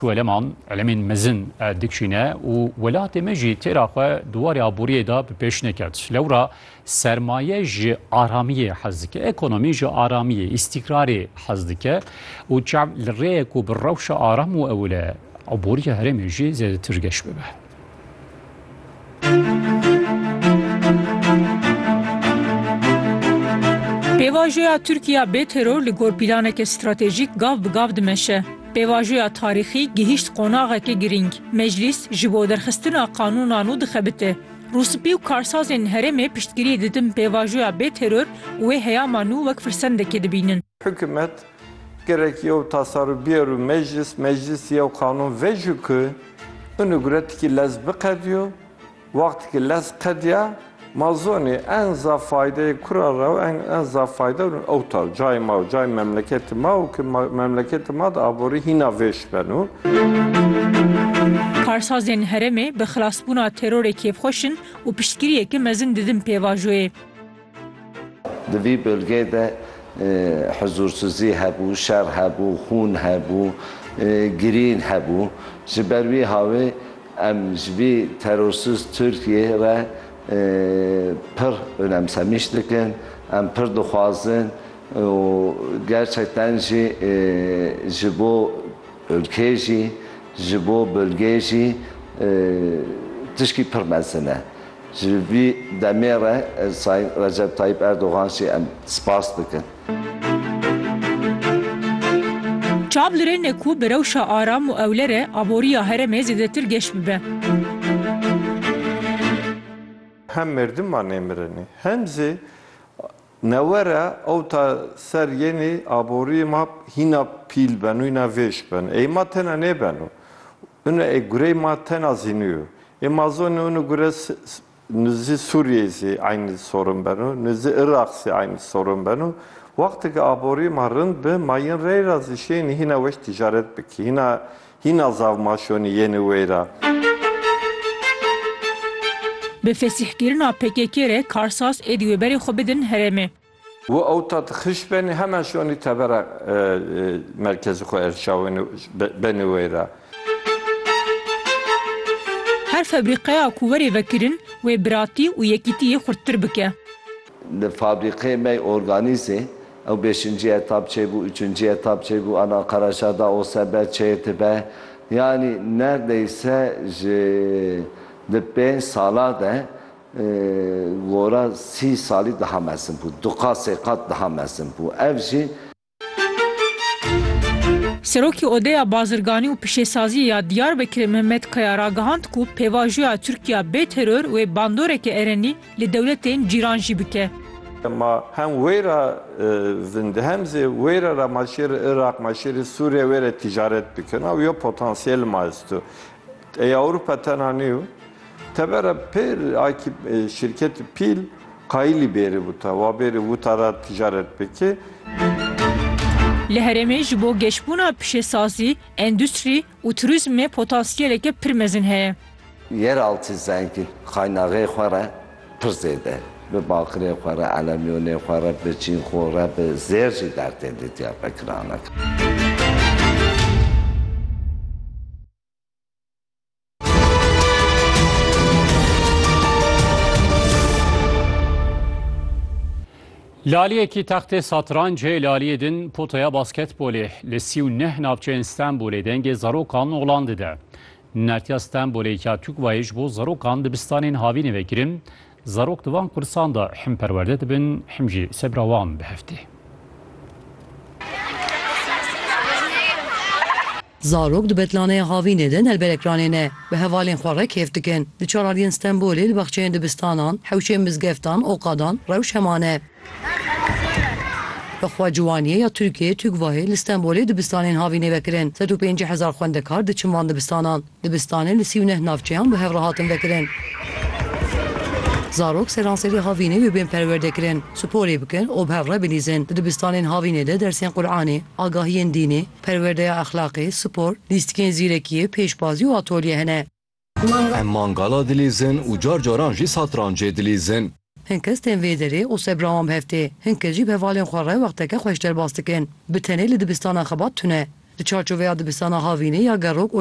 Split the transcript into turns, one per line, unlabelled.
ولمان علمین مزن دکشینه و ولات مجی تراخه دواری عبوری دا پیش نکرد. لورا سرمایه ج آرامیه حزدکه، اکونومی ج آرامیه، استقراری حزدکه و جعب لریه کو بالروش آرام و اوله عبوری هرمی جی زیاده ترگش ببه.
پیواژویا ترکیه به ترور لگور پیلانک استراتژیک گاو بگاو دمشه. پیواژویا تاریخی گهیشت قوناغه که گرینگ. مجلس جبو درخستنا قانونانو دخبته. روسپی و کارسازین هرمه پشتگیری دیدم پیواژویا به ترور و هیامانو وک فرسنده که دبینن.
Hükümet gerek yev tasarrubiyeru meclis yev kanun vecü ki onu güretki lez bikediyor vakti ki lez kediya mazoni en za faydayı kurara en za fayda avtar cay memleketi ma ki memleketi ma da abori hina veş benu
Karsazên heremê bi xilasbûna terorê kêfxweşin û piştgiriyekê mezin didin pêvajoyê.
Di vî bölgê de huzursuzî hebû, şer hebû, xûn hebû, girîn hebû. Ji ber wî havê em ji vî terorsuz Tirkiye re pir önemsemiş dikin, em pir dixwazin û gerçekten jî ji bo ülkê jî ji bo bölgê jî tişkî pir mezin e. Ji vî demê re Sayın Recep Tayyip Erdoğan jî em spas dikin.
Çavlirê ku bi rewşa aram û ewlere aboriya heremê zêdetir geş bibe.
Hem merdim var nemireni hem zê nevere avta ser yeni abori ma hina pil benu hina veş benu. Eyma tena ne benu? Onu gurey ma tena ziniyor. Amazon onu gure nüzi Suriye'si aynı sorun benu, nüzi Irak'si aynı sorun benu. Vakti ki abori marın be mayın reyrazı şeyini hina veş ticaret beki hina zavmaşoni yeni veyra.
Bi fesihkirina PKK re Karsaz edîweberê xwe bidin heremê.
Bu avtat xış beni hemen şoni tebera merkezi xwe erşaveni beni veyra.
Her fabrikaya ku werê vekirin wê biratî û yekîtiyê xurttir bike.
Li fabrikê me organize ew 5. etap çêbû, 3. etap çêbû, ana Karaşa'da o seber çêtibe. Yani neredeyse li 5 sala de gora 30 salî daha mezin bû, 2 qat daha mezin bû. Ev jî
Serokê Odeya Bazirganî û Pişêsazî ya Diyarbekirê Mehmet Kaya ragihand ku pêvajoya Tirkiye bê teror wê bandorekê erenî li dewletên cîran jî bike.
Ama hem veyra vindi hem zê veyra ra maşeri Irak, maşeri Suriye vere ticaret bikin. Av yo potansiyel maistu. Avrupa tenaniyo. Tebera per akip şirketi pil kayli beri buta, va beri butara ticaret biki.
Li heremê ji bo geşbûna pişêsazî, endüstrî û turizmê potansiyeleke pir mezin heye.
Yeraltı zengin, kaynağê xwe re pir zêde. Bi Bakirê xwe re, Elemyonê xwe re, bi Çîn xwe re, bi zêr jî derdên li Diyarbekirê anek.
Laliyekî textê satrancê Laliyê din potaya basketbolê li 39 navçeyên Stenbolê dengê zarokan oğlan dide. Nertiya Stenbolê ya Tûkvayê ji bo zarokan dibistanên havînê vekirin, zarok divan kursan da him perwerde dibin, him jî sebra wan bi heftê.
Zarok di betlaneyê havînê de nelberekranê ne bi hevalên xwe re kêf dikin. Di çaraliyên Stenbolê li baxçeyên dibistanan, hewşên mizgeftan, oqadan rewş hemane. Bi xweciwaniyê ya Tirkiye Tûkvayê li Stenbolê dibistanên havînê vekirin. 150,000 xwendekar diçin van dibistanan. Dibistanên li 39 navçeyan bi hev re hatin vekirin. Zarok seranserî havînê wê bên perwerdekirin. Sporê bikin û bi hev re bilîzin. Di dibistanên havînê de dersên Qur'anê, agahiyên dînî, perwerdeya exlaqî, spor, lîstikên zîrekiyê, pêşbazî û atolye hene.
Em mangala dilîzin û car caran jî satrancê dilîzin.
Hin kes tên vê derê û sebra wan bi heftê. Hin kes jî bi hevalên xwe re wexteke xweş derbas dikin. Bi tenê li dibistana xebat tune. Di çarçoveya dibistana Havînê ya Gerok